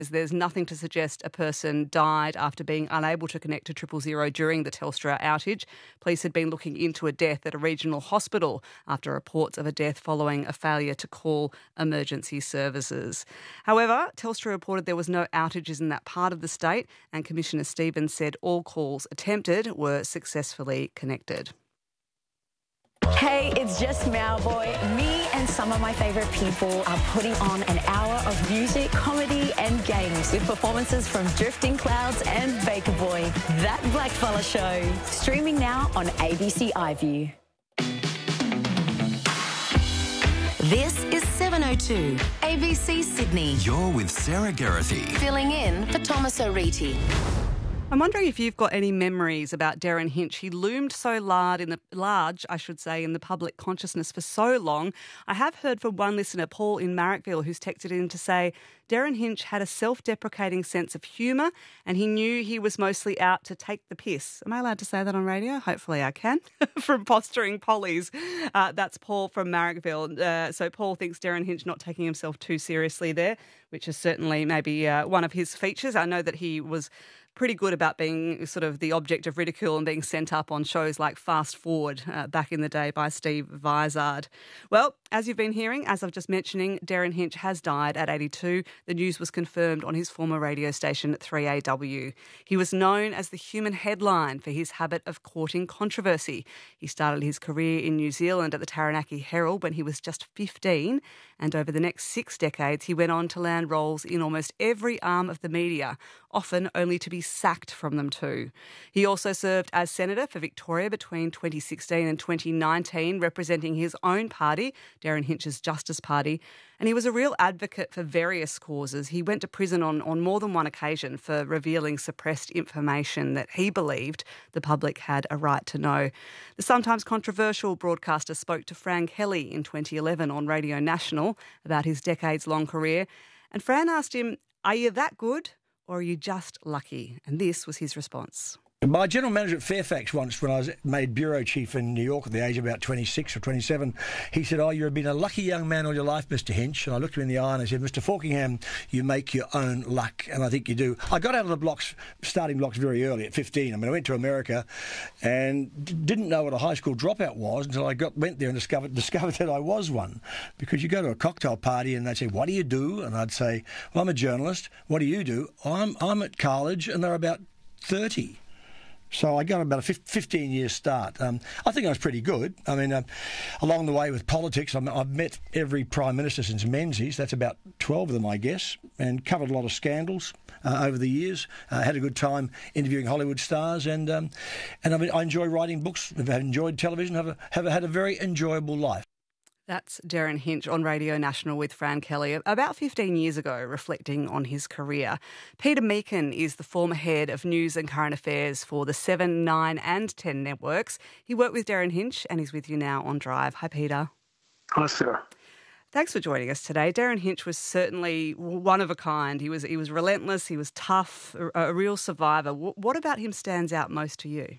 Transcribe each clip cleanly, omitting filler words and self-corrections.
There's nothing to suggest a person died after being unable to connect to 000 during the Telstra outage. Police had been looking into a death at a regional hospital after reports of a death following a failure to call emergency services. However, Telstra reported there was no outages in that part of the state, and Commissioner Stevens said all calls attempted were successfully connected. Hey, it's just Mowboy. Me and some of my favourite people are putting on an hour of music, comedy and games with performances from Drifting Clouds and Baker Boy. That Blackfella Show. Streaming now on ABC iView. This is 7:02, ABC Sydney. You're with Sarah Geraghty. Filling in for Thomas O'Reilly. I'm wondering if you've got any memories about Darren Hinch. He loomed so large in the public consciousness for so long. I have heard from one listener, Paul in Marrickville, who's texted in to say Darren Hinch had a self-deprecating sense of humour and he knew he was mostly out to take the piss. Am I allowed to say that on radio? Hopefully I can. From Posturing Pollies. That's Paul from Marrickville. So Paul thinks Darren Hinch not taking himself too seriously there, which is certainly maybe one of his features. I know that he was pretty good about being sort of the object of ridicule and being sent up on shows like Fast Forward back in the day by Steve Vizard. Well, as you've been hearing, as I've just mentioning, Darren Hinch has died at 82. The news was confirmed on his former radio station 3AW. He was known as the human headline for his habit of courting controversy. He started his career in New Zealand at the Taranaki Herald when he was just 15, and over the next 6 decades he went on to land roles in almost every arm of the media, often only to be sacked from them too. He also served as Senator for Victoria between 2016 and 2019, representing his own party, Darren Hinch's Justice Party, and he was a real advocate for various causes. He went to prison on more than one occasion for revealing suppressed information that he believed the public had a right to know. The sometimes controversial broadcaster spoke to Fran Kelly in 2011 on Radio National about his decades-long career, and Fran asked him, "Are you that good? Or are you just lucky?" And this was his response. My general manager at Fairfax once, when I was made bureau chief in New York at the age of about 26 or 27, he said, "Oh, you've been a lucky young man all your life, Mr. Hinch." And I looked him in the eye and I said, "Mr. Falkingham, you make your own luck." And I think you do. I got out of the starting blocks very early at 15. I mean, I went to America and didn't know what a high school dropout was until I went there and discovered that I was one. Because you go to a cocktail party and they'd say, "What do you do?" And I'd say, "Well, I'm a journalist." "What do you do?" I'm at college," and they're about 30. So I got about a 15-year start. I think I was pretty good. I mean, along the way with politics, I've met every Prime Minister since Menzies. That's about 12 of them, I guess, and covered a lot of scandals over the years. Had a good time interviewing Hollywood stars, and I enjoy writing books. I've enjoyed television. Have had a very enjoyable life. That's Darren Hinch on Radio National with Fran Kelly about 15 years ago, reflecting on his career. Peter Meakin is the former head of news and current affairs for the 7, 9 and 10 networks. He worked with Darren Hinch and he's with you now on Drive. Hi, Peter. Hi, Sarah. Thanks for joining us today. Darren Hinch was certainly one of a kind. He was relentless, he was tough, a real survivor. What about him stands out most to you?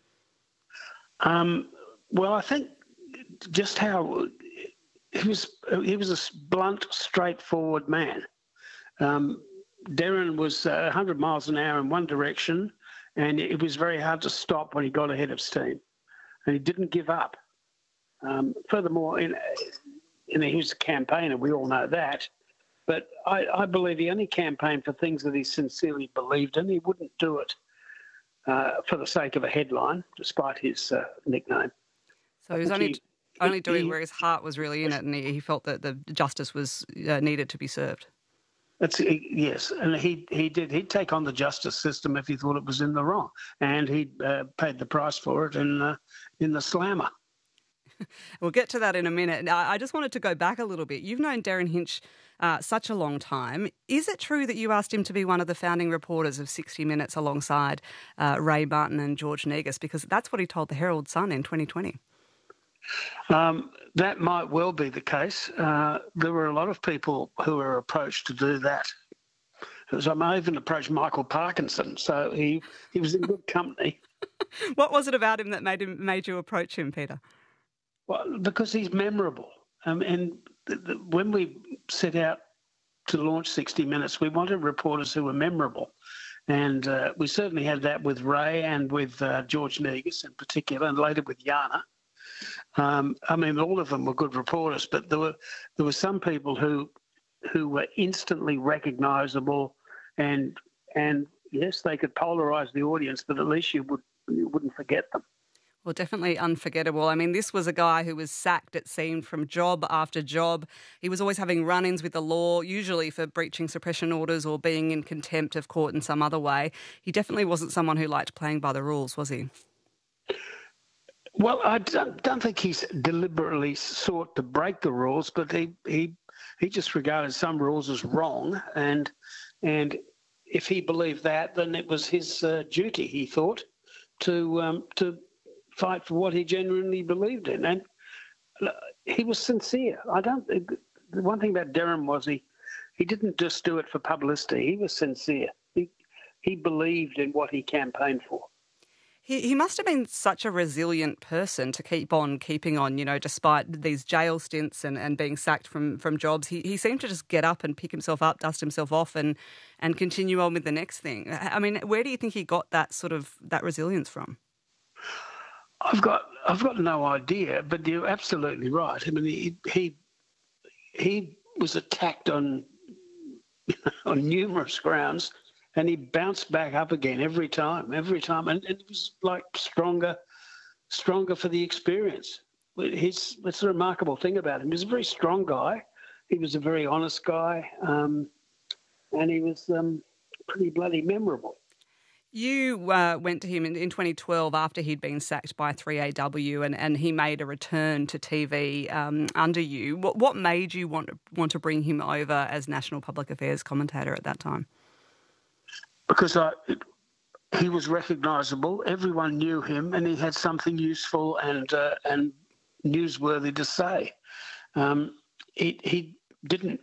Well, I think just how he was a blunt, straightforward man. Darren was 100 miles an hour in one direction, and it was very hard to stop when he got ahead of steam. And he didn't give up. Furthermore, he was a campaigner, we all know that. But I believe he only campaigned for things that he sincerely believed in. He wouldn't do it for the sake of a headline, despite his nickname. So he was only doing where his heart was really in it, and he felt that the justice was needed to be served. Yes, and he'd take on the justice system if he thought it was in the wrong, and he paid the price for it in the slammer. We'll get to that in a minute. Now, I just wanted to go back a little bit. You've known Darren Hinch such a long time. Is it true that you asked him to be one of the founding reporters of 60 Minutes alongside Ray Martin and George Negus? Because that's what he told the Herald Sun in 2020. That might well be the case. There were a lot of people who were approached to do that. So I even approached Michael Parkinson, so he was in good company. What was it about him that made you approach him, Peter? Well, because he's memorable. And when we set out to launch 60 Minutes, we wanted reporters who were memorable. And we certainly had that with Ray and with George Negus in particular, and later with Yana. I mean, all of them were good reporters, but there were some people who were instantly recognisable, and yes, they could polarise the audience, but at least you wouldn't forget them. Well, definitely unforgettable. I mean, this was a guy who was sacked, it seemed, from job after job. He was always having run-ins with the law, usually for breaching suppression orders or being in contempt of court in some other way. He definitely wasn't someone who liked playing by the rules, was he? Well, I don't think he's deliberately sought to break the rules, but he just regarded some rules as wrong, and if he believed that, then it was his duty, he thought, to fight for what he genuinely believed in, and he was sincere. The one thing about Derren was he didn't just do it for publicity. He was sincere. He believed in what he campaigned for. He must have been such a resilient person to keep on keeping on, despite these jail stints and being sacked from jobs. He seemed to just get up and pick himself up, dust himself off and continue on with the next thing. I mean, where do you think he got that resilience from? I've got no idea, but you're absolutely right. I mean, he was attacked on numerous grounds, and he bounced back up again every time, and it was like stronger for the experience. That's a remarkable thing about him. He's a very strong guy. He was a very honest guy, and he was pretty bloody memorable. You went to him in 2012 after he'd been sacked by 3AW and he made a return to TV under you. What made you want to bring him over as National Public Affairs commentator at that time? Because he was recognisable, everyone knew him, and he had something useful and newsworthy to say. He didn't.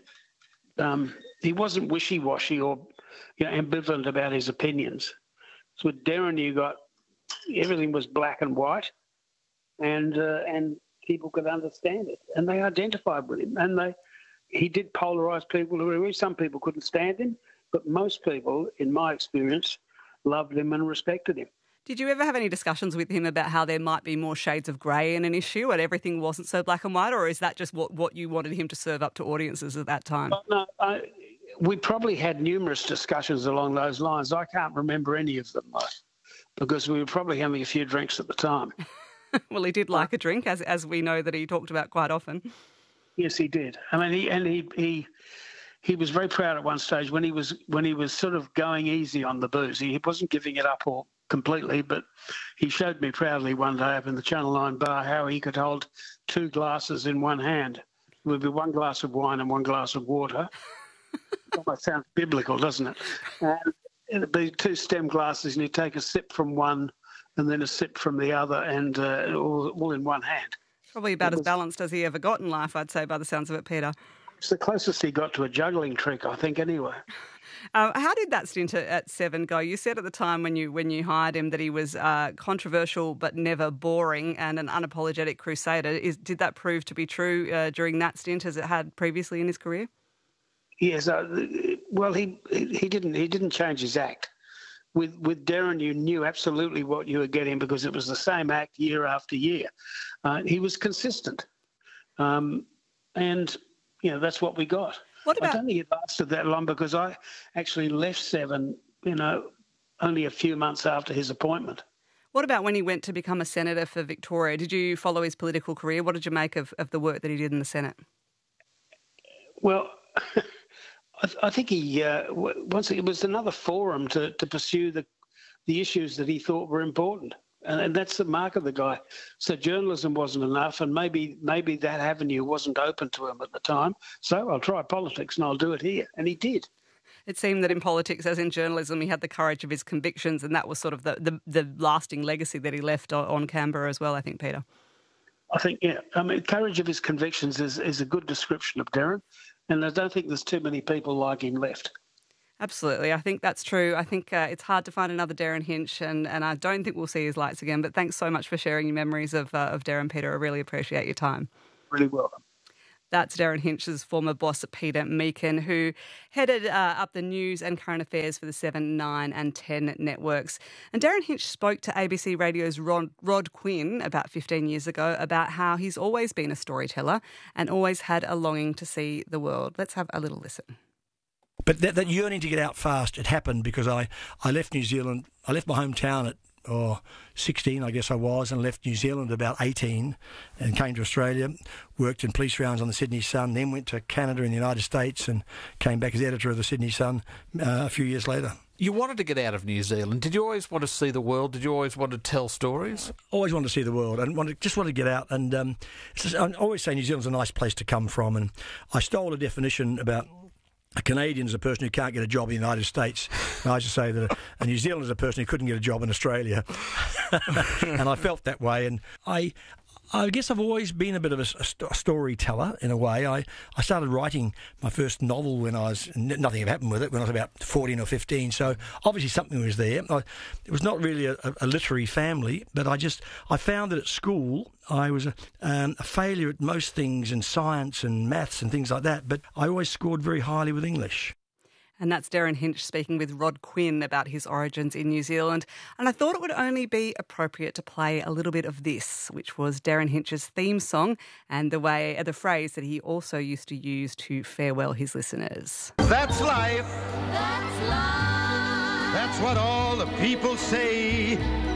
He wasn't wishy-washy or ambivalent about his opinions. So with Derren, you got everything was black and white, and people could understand it, and they identified with him. And he did polarise people who some people couldn't stand him, but most people, in my experience, loved him and respected him. Did you ever have any discussions with him about how there might be more shades of grey in an issue and everything wasn't so black and white, or is that just what you wanted him to serve up to audiences at that time? No, we probably had numerous discussions along those lines. I can't remember any of them, because we were probably having a few drinks at the time. Well, he did like a drink, as we know that he talked about quite often. Yes, he did. I mean, he was very proud at one stage when he was sort of going easy on the booze. He wasn't giving it up all completely, but he showed me proudly one day up in the Channel 9 bar how he could hold two glasses in one hand. It would be one glass of wine and one glass of water. That sounds biblical, doesn't it? And it'd be two stem glasses, and you take a sip from one and then a sip from the other, and all in one hand. Probably about as balanced as he ever got in life, I'd say, by the sounds of it, Peter. It's the closest he got to a juggling trick, I think, anyway. How did that stint at Seven go? You said at the time when you hired him that he was controversial but never boring and an unapologetic crusader. Did that prove to be true during that stint as it had previously in his career? Yes. Well, he didn't change his act. With Derren, you knew absolutely what you were getting because it was the same act year after year. He was consistent, and that's what we got. I don't think it lasted that long because I actually left Seven, only a few months after his appointment. What about when he went to become a senator for Victoria? Did you follow his political career? What did you make of the work that he did in the Senate? Well, I think it was another forum to pursue the issues that he thought were important. And that's the mark of the guy. So journalism wasn't enough, and maybe that avenue wasn't open to him at the time. So I'll try politics and I'll do it here. And he did. It seemed that in politics, as in journalism, he had the courage of his convictions, and that was sort of the lasting legacy that he left on Canberra as well, I think, Peter. I think, yeah. I mean, courage of his convictions is a good description of Derren, and I don't think there's too many people like him left. Absolutely. I think that's true. I think it's hard to find another Derren Hinch, and I don't think we'll see his lights again. But thanks so much for sharing your memories of Derren, Peter. I really appreciate your time. Really welcome. That's Darren Hinch's former boss, Peter Meakin, who headed up the news and current affairs for the 7, 9 and 10 networks. And Darren Hinch spoke to ABC Radio's Rod Quinn about 15 years ago about how he's always been a storyteller and always had a longing to see the world. Let's have a little listen. But that yearning to get out fast, it happened because I left New Zealand. I left my hometown at 16, I guess I was, and left New Zealand about 18 and came to Australia, worked in police rounds on the Sydney Sun, then went to Canada and the United States and came back as editor of the Sydney Sun a few years later. You wanted to get out of New Zealand. Did you always want to see the world? Did you always want to tell stories? Always wanted to see the world and just wanted to get out. And I always say New Zealand's a nice place to come from. And I stole a definition about a Canadian is a person who can't get a job in the United States. And I used to say that a New Zealander is a person who couldn't get a job in Australia. And I felt that way. And I guess I've always been a bit of a storyteller in a way. I started writing my first novel when nothing had happened with it, when I was about 14 or 15. So obviously something was there. It was not really a literary family, but I found that at school I was a failure at most things in science and maths and things like that, but I always scored very highly with English. And that's Darren Hinch speaking with Rod Quinn about his origins in New Zealand. And I thought it would only be appropriate to play a little bit of this, which was Darren Hinch's theme song and the phrase that he also used to use to farewell his listeners. That's life. That's life. That's what all the people say.